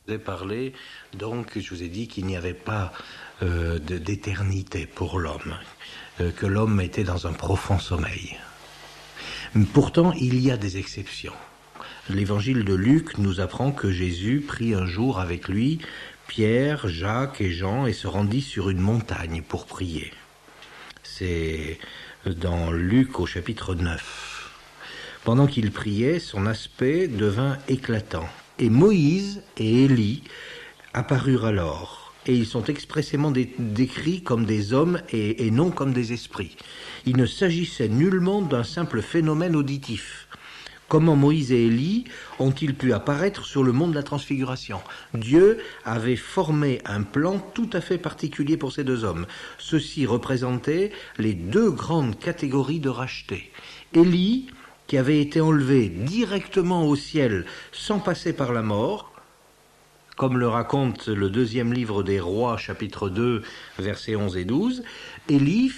vous ai parlé, donc je vous ai dit qu'il n'y avait pas d'éternité pour l'homme, que l'homme était dans un profond sommeil. Pourtant, il y a des exceptions. L'évangile de Luc nous apprend que Jésus prit un jour avec lui Pierre, Jacques et Jean et se rendit sur une montagne pour prier. C'est dans Luc au chapitre 9. Pendant qu'il priait, son aspect devint éclatant. Et Moïse et Élie apparurent alors. Et ils sont expressément décrits comme des hommes et non comme des esprits. Il ne s'agissait nullement d'un simple phénomène auditif. Comment Moïse et Élie ont-ils pu apparaître sur le mont de la Transfiguration ? Dieu avait formé un plan tout à fait particulier pour ces deux hommes. Ceux-ci représentaient les deux grandes catégories de rachetés. Élie, qui avait été enlevé directement au ciel sans passer par la mort, comme le raconte le deuxième livre des Rois, chapitre 2, versets 11 et 12, Élie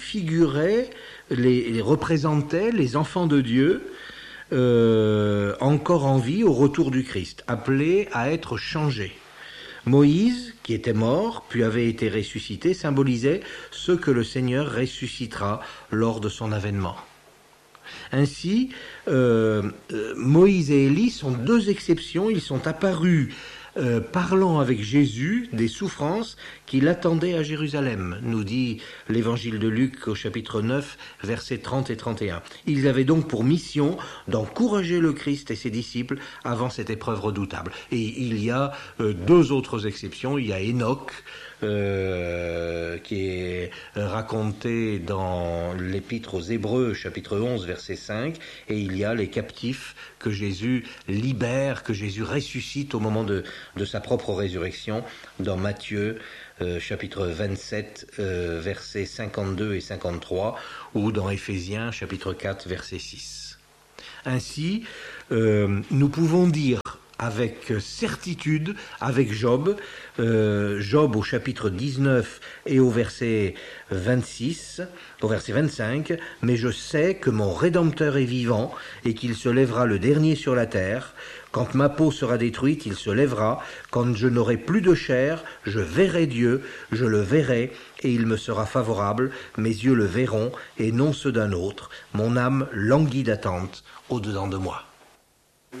représentait les enfants de Dieu, encore en vie au retour du Christ, appelés à être changés. Moïse, qui était mort, puis avait été ressuscité, symbolisait ce que le Seigneur ressuscitera lors de son avènement. Ainsi, Moïse et Élie sont deux exceptions, ils sont apparus parlant avec Jésus des souffrances qui l'attendaient à Jérusalem, nous dit l'évangile de Luc au chapitre 9, versets 30 et 31. Ils avaient donc pour mission d'encourager le Christ et ses disciples avant cette épreuve redoutable. Et il y a deux autres exceptions. Il y a Enoch, qui est raconté dans l'épître aux Hébreux, chapitre 11, verset 5, et il y a les captifs que Jésus libère, que Jésus ressuscite au moment de sa propre résurrection, dans Matthieu, chapitre 27, versets 52 et 53, ou dans Éphésiens, chapitre 4, verset 6. Ainsi, nous pouvons dire avec certitude, avec Job au chapitre 19 et au verset 26, au verset 25, « Mais je sais que mon Rédempteur est vivant et qu'il se lèvera le dernier sur la terre. Quand ma peau sera détruite, il se lèvera. Quand je n'aurai plus de chair, je verrai Dieu, je le verrai et il me sera favorable. Mes yeux le verront et non ceux d'un autre. Mon âme languit d'attente au-dedans de moi. »